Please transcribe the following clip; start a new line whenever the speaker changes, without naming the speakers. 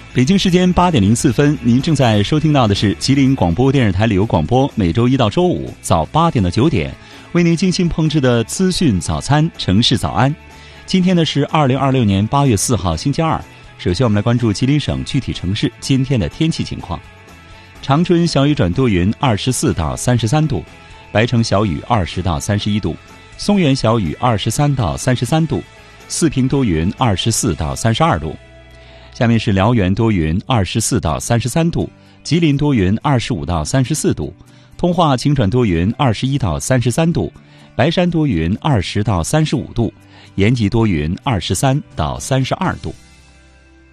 北京时间8点04分，您正在收听到的是吉林广播电视台旅游广播，每周一到周五早8点到9点，为您精心烹制的资讯早餐城市早安。今天呢是2026年8月4号星期二。首先我们来关注吉林省具体城市今天的天气情况。长春小雨转多云，24到33度；白城小雨20到31度；松原小雨23到33度；四平多云24到32度。下面是辽源多云24到33度，吉林多云25到34度，通化晴转多云21到33度，白山多云20到35度，延吉多云23到32度。